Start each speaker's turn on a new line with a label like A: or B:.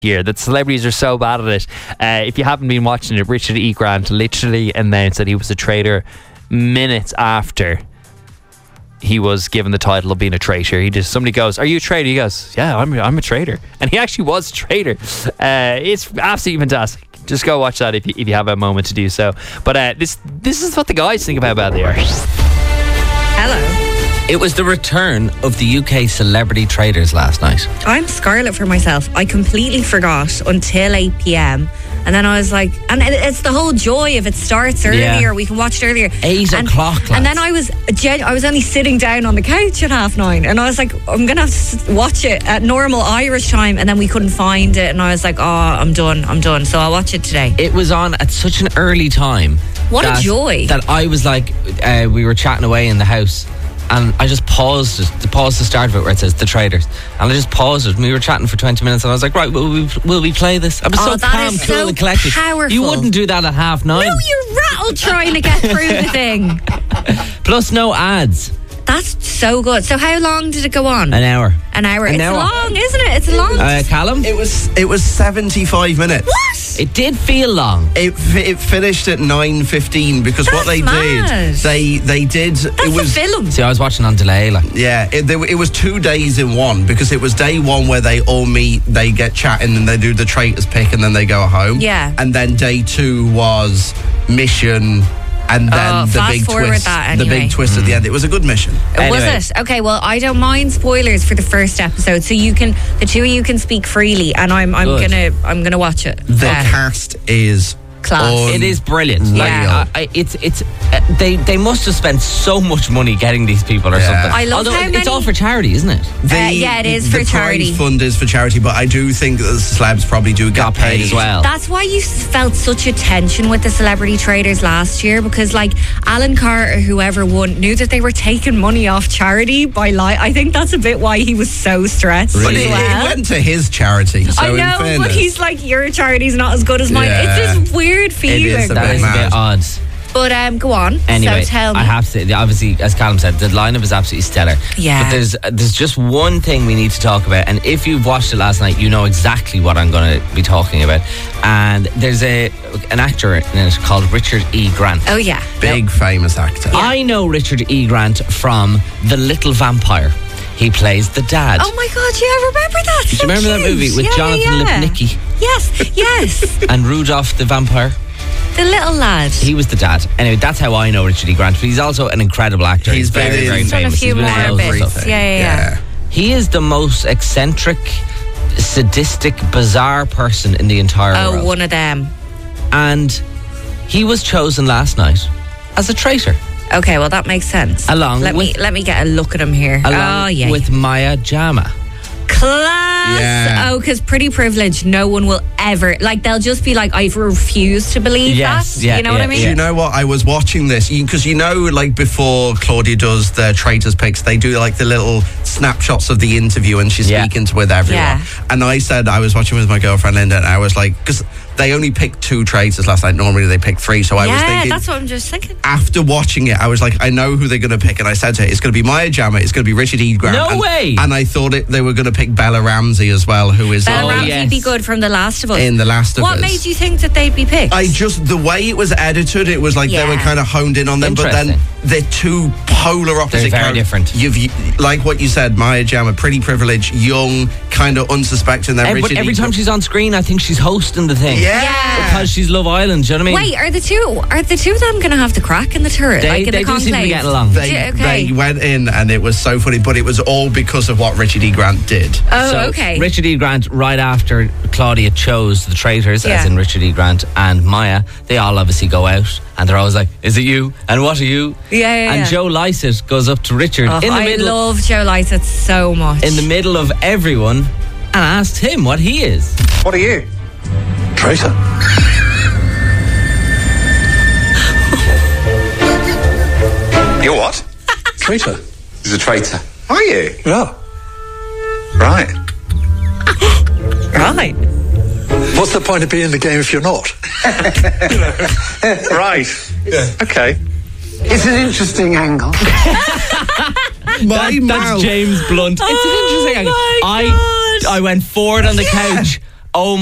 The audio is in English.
A: year that celebrities are so bad at it. If you haven't been watching it, Richard E. Grant literally announced that he was a traitor minutes after he was given the title of being a traitor. Somebody goes, "Are you a traitor?" He goes, "Yeah, I'm a traitor," and he actually was a traitor. It's absolutely fantastic. Just go watch that if you have a moment to do so. But this is what the guys think about the Irish.
B: Hello.
C: It was the return of the UK celebrity traitors last night.
B: I'm scarlet for myself. I completely forgot until 8 p.m. And then I was like, and it's the whole joy of it starts earlier.
C: Yeah.
B: We can watch it earlier.
C: 8 o'clock, lads.
B: And then I was only sitting down on the couch at 9:30. And I was like, I'm going to have to watch it at normal Irish time. And then we couldn't find it. And I was like, I'm done. So I'll watch it today.
C: It was on at such an early time.
B: What a joy.
C: That I was like, we were chatting away in the house. And I just paused the start of it where it says the traitors, and I just paused it. And we were chatting for 20 minutes, and I was like, right, will we play this? I was so calm, cool, and collected.
B: Powerful.
C: You wouldn't do that at 9:30.
B: No, you're rattled trying to get through the thing.
C: Plus no ads.
B: That's so good. So how long did it go on?
C: An hour.
B: It's long, isn't it? It's long.
C: Callum?
D: It was 75 minutes.
B: What?
C: It did feel long.
D: It finished at 9:15 because what they
B: mad.
D: did, they did.
B: That's
D: it was
B: a film.
C: See, I was watching on delay.
D: Yeah, it was 2 days in one because it was day one where they all meet, they get chatting, and they do the traitors pick, and then they go home.
B: Yeah.
D: And then day two was mission. And then the big twist, the big twist at the end. It was a good mission.
B: Was it? Okay, well, I don't mind spoilers for the first episode, so the two of you can speak freely, and I'm gonna watch it.
D: The cast is
B: class.
C: It is brilliant.
B: Yeah.
C: They must have spent so much money getting these people or something.
B: I love how
C: it's all for charity, isn't it?
B: It is for charity.
D: The prize fund is for charity, but I do think that the celebs probably do get paid
C: as well.
B: That's why you felt such a tension with the celebrity traders last year, because like Alan Carr or whoever won knew that they were taking money off charity by I think that's a bit why he was so stressed.
D: But it went to his charity. So
B: I know,
D: in fairness,
B: but he's like, your charity's not as good as mine.
D: Yeah.
B: It's this weird feeling.
D: It is a
C: That is a bit odd.
B: But go on.
C: Anyway,
B: so tell me.
C: I have to. Obviously, as Callum said, the lineup is absolutely stellar.
B: Yeah.
C: But there's just one thing we need to talk about, and if you've watched it last night, you know exactly what I'm going to be talking about. And there's an actor in it called Richard E. Grant.
B: Oh yeah,
D: big famous actor.
C: Yeah. I know Richard E. Grant from The Little Vampire. He plays the dad.
B: Oh my God, yeah, I remember that.
C: Do you remember that movie with Jonathan Lipnicki?
B: Yes.
C: And Rudolph the Vampire?
B: The little lad.
C: He was the dad. Anyway, that's how I know Richard E. Grant. But he's also an incredible actor. He's very, very famous.
B: Done a few more bits. Yeah.
C: He is the most eccentric, sadistic, bizarre person in the entire world.
B: Oh, one of them.
C: And he was chosen last night as a traitor.
B: Okay, well that makes sense. Let me get a look at him here.
C: With Maya Jama.
B: Class.
D: Yeah.
B: Oh, because Pretty Privilege, no one will ever, like, they'll just be like, I've refused to believe that.
C: Yeah,
B: you know what I mean?
D: Do you know what? I was watching this because like before Claudia does the traitors picks, they do like the little snapshots of the interview and she's speaking with everyone.
B: Yeah.
D: And I said, I was watching with my girlfriend Linda, and I was like, because they only picked 2 traitors last night. Normally they pick 3. So I was thinking.
B: Yeah, that's what I'm just thinking.
D: After watching it, I was like, I know who they're going to pick. And I said to her, it's going to be Maya Jama, it's going to be Richard E. Grant.
C: No way.
D: And I thought they were going to pick Bella Ramsey as well, who is
B: Bella Ramsey would be good from The Last of Us.
D: in The Last of Us.
B: What made you think that they'd be picked?
D: The way it was edited, it was like they were kind of honed in on them, but then they're 2 polar opposite characters.
C: They're very different.
D: You've like what you said, Maya Jama, pretty privileged, young, kind of unsuspecting. Then
C: But every time she's on screen, I think she's hosting the thing.
D: Yeah.
C: Because she's Love Island, do you know what I mean?
B: Wait, are the two of them going to have to crack in the turret?
C: They
B: in the
C: do seem to be getting along.
D: They went in and it was so funny, but it was all because of what Richard E. Grant did.
B: Oh,
C: So
B: okay.
C: Richard E. Grant, right after Claudia chose the traitors, as in Richard E. Grant and Maya, they all obviously go out and they're always like, is it you? And what are you?
B: Yeah.
C: And Joe Lycett goes up to Richard
B: I love Joe Lycett so much.
C: in the middle of everyone and asked him what he is.
E: What are you? Traitor. You're what?
F: Traitor.
E: He's a traitor. Are you?
F: Yeah.
E: Right.
B: Right.
F: What's the point of being in the game if you're not?
E: Right.
F: Yeah.
E: Okay.
G: It's an interesting angle.
C: That's James Blunt. It's an interesting angle. I went forward on the couch Oh